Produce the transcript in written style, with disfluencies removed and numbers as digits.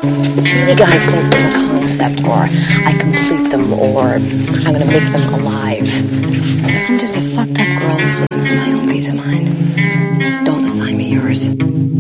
Too many guys think I'm a concept, or I complete them, or I'm going to make them alive. I'm just a fucked up girl who's looking for my own peace of mind. Don't assign me yours.